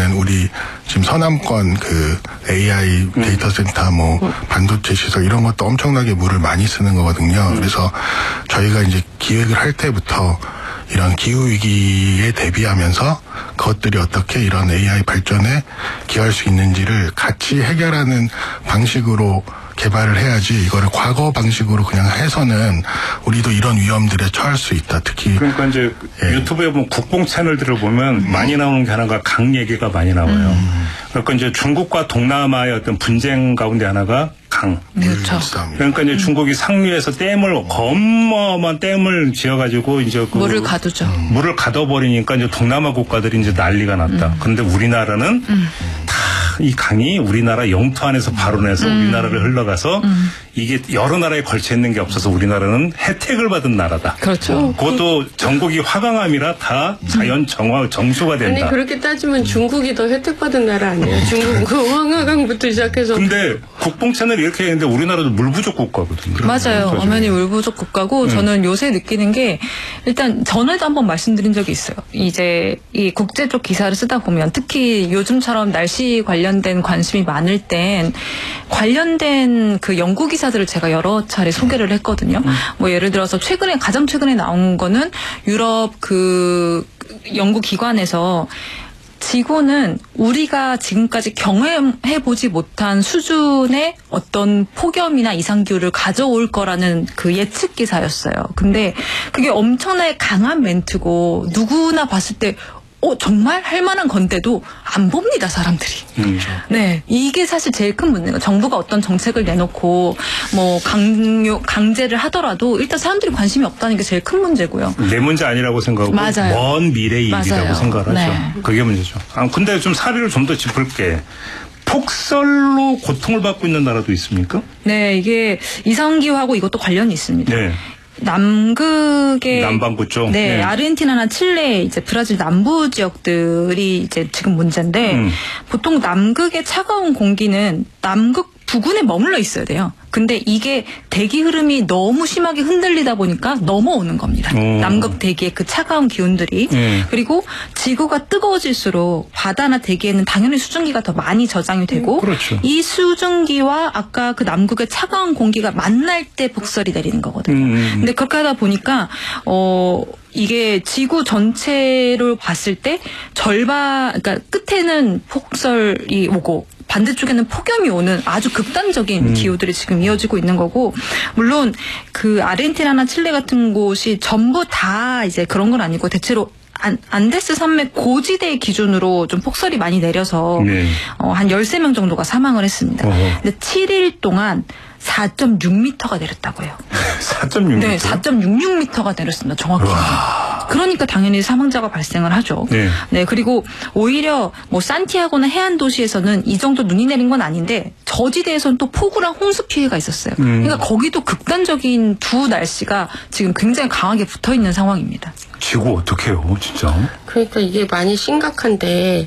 보면은 우리 지금 서남권 그 AI 데이터 센터 뭐 반도체 시설 이런 것도 엄청나게 물을 많이 쓰는 거거든요. 그래서 저희가 이제 기획을 할 때부터 이런 기후위기에 대비하면서 그것들이 어떻게 이런 AI 발전에 기여할 수 있는지를 같이 해결하는 방식으로 개발을 해야지 이거를 과거 방식으로 그냥 해서는 우리도 이런 위험들에 처할 수 있다. 특히 그러니까 이제 유튜브에 보면 국뽕 채널들을 보면 많이 나오는 게 하나가 강 얘기가 많이 나와요. 그러니까 이제 중국과 동남아의 어떤 분쟁 가운데 하나가 강. 그렇죠. 그러니까 이제 중국이 상류에서 댐을 어마어마한 댐을 지어가지고 이제 그 물을 가두죠. 물을 가둬버리니까 이제 동남아 국가들이 이제 난리가 났다. 그런데 우리나라는 다 이 강이 우리나라 영토 안에서 발원해서 우리나라를 흘러가서 이게 여러 나라에 걸쳐 있는 게 없어서 우리나라는 혜택을 받은 나라다. 그렇죠. 그것도 전국이 화강암이라 다 자연 정수가 된다. 아니 그렇게 따지면 중국이 더 혜택받은 나라 아니에요? 중국 그 황하강부터 시작해서. 근데 국뽕 채널이 이렇게 했는데 우리나라도 물 부족 국가거든요. 맞아요. 엄연히 물 부족 국가고 저는 요새 느끼는 게 일단 전에도 한번 말씀드린 적이 있어요. 이제 이 국제 쪽 기사를 쓰다 보면 특히 요즘처럼 날씨 관련된 관심이 많을 땐 관련된 그 연구 기사들을 제가 여러 차례 소개를 했거든요. 뭐 예를 들어서 가장 최근에 나온 거는 유럽 그 연구기관에서 지구는 우리가 지금까지 경험해보지 못한 수준의 어떤 폭염이나 이상기후를 가져올 거라는 그 예측 기사였어요. 근데 그게 엄청나게 강한 멘트고 누구나 봤을 때 정말 할 만한 건데도 안 봅니다, 사람들이. 네. 이게 사실 제일 큰 문제가 정부가 어떤 정책을 내놓고 뭐 강제를 하더라도 일단 사람들이 관심이 없다는 게 제일 큰 문제고요. 내 문제 아니라고 생각하고 맞아요. 먼 미래의 일이라고 생각을 하죠. 네. 그게 문제죠. 근데 좀 사례를 좀 더 짚을게. 폭설로 고통을 받고 있는 나라도 있습니까? 네, 이게 이상기후하고 이것도 관련이 있습니다. 네. 남극의 남반구 쪽. 네, 아르헨티나나 칠레, 이제 브라질 남부 지역들이 이제 지금 문제인데 보통 남극의 차가운 공기는 남극 부근에 머물러 있어야 돼요. 근데 이게 대기 흐름이 너무 심하게 흔들리다 보니까 넘어오는 겁니다. 남극 대기의 그 차가운 기운들이. 그리고 지구가 뜨거워질수록 바다나 대기에는 당연히 수증기가 더 많이 저장이 되고 그렇죠. 이 수증기와 아까 그 남극의 차가운 공기가 만날 때 폭설이 내리는 거거든요. 근데 그렇게 하다 보니까 이게 지구 전체를 봤을 때 그러니까 끝에는 폭설이 오고 반대쪽에는 폭염이 오는 아주 극단적인 기후들이 지금 이어지고 있는 거고, 물론 그 아르헨티나나 칠레 같은 곳이 전부 다 이제 그런 건 아니고 대체로 안데스 산맥 고지대 기준으로 좀 폭설이 많이 내려서 한 13명 정도가 사망을 했습니다. 근데 7일 동안 4.6m가 내렸다고 해요. 4.6m? 네, 4.66m가 내렸습니다. 정확히. 그러니까 당연히 사망자가 발생을 하죠. 네, 그리고 오히려 뭐 산티아고나 해안 도시에서는 이 정도 눈이 내린 건 아닌데 저지대에서는 또 폭우랑 홍수 피해가 있었어요. 그러니까 거기도 극단적인 두 날씨가 지금 굉장히 강하게 붙어 있는 상황입니다. 지구 어떻게 해요, 진짜? 그러니까 이게 많이 심각한데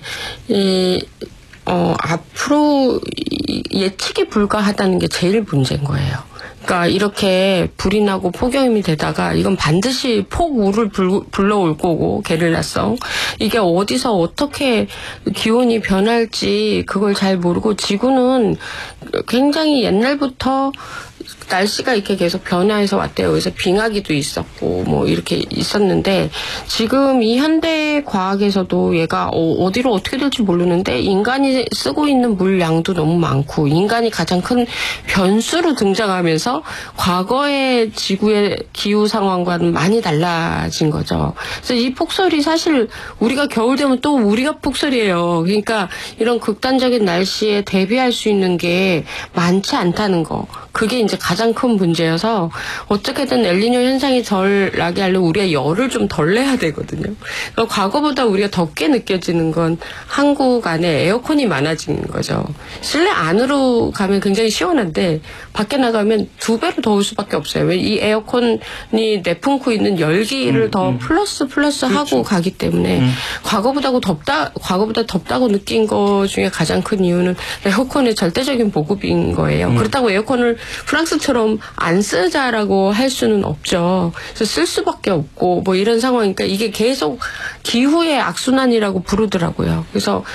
앞으로 예측이 불가하다는 게 제일 문제인 거예요. 그러니까 이렇게 불이 나고 폭염이 되다가 이건 반드시 폭우를 불러올 거고, 게릴라성. 이게 어디서 어떻게 기온이 변할지 그걸 잘 모르고, 지구는 굉장히 옛날부터 날씨가 이렇게 계속 변화해서 왔대요. 그래서 빙하기도 있었고 뭐 이렇게 있었는데 지금 이 현대 과학에서도 얘가 어디로 어떻게 될지 모르는데 인간이 쓰고 있는 물량도 너무 많고 인간이 가장 큰 변수로 등장하면서 과거의 지구의 기후 상황과는 많이 달라진 거죠. 그래서 이 폭설이 사실 우리가 겨울 되면 또 우리가 폭설이에요. 그러니까 이런 극단적인 날씨에 대비할 수 있는 게 많지 않다는 거. 그게 이제 가장 큰 문제여서 어떻게든 엘니뇨 현상이 덜 나게 하려면 우리가 열을 좀 덜 내야 되거든요. 그러니까 과거보다 우리가 덥게 느껴지는 건 한국 안에 에어컨이 많아진 거죠. 실내 안으로 가면 굉장히 시원한데 밖에 나가면 2배로 더울 수밖에 없어요. 왜 이 에어컨이 내뿜고 있는 열기를 더 플러스 하고 가기 때문에 과거보다 덥다고 느낀 것 중에 가장 큰 이유는 에어컨의 절대적인 보급인 거예요. 그렇다고 에어컨을 프랑스처럼 안 쓰자라고 할 수는 없죠. 그래서 쓸 수밖에 없고 뭐 이런 상황이니까 이게 계속 기후의 악순환이라고 부르더라고요. 그래서